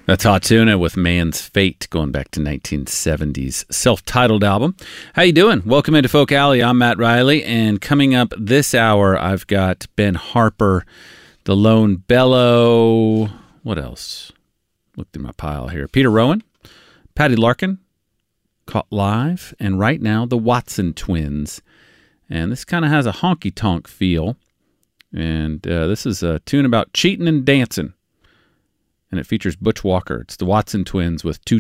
That's Hot Tuna with Man's Fate, going back to 1970s self-titled album. How you doing? Welcome into Folk Alley. I'm Matt Riley, and coming up this hour, I've got Ben Harper, The Lone Bellow. What else? Look through my pile here. Peter Rowan, Patty Larkin, Caught Live, and right now, the Watson Twins. And this kind of has a honky-tonk feel. And this is a tune about cheating and dancing. And it features Butch Walker. It's the Watson Twins with Two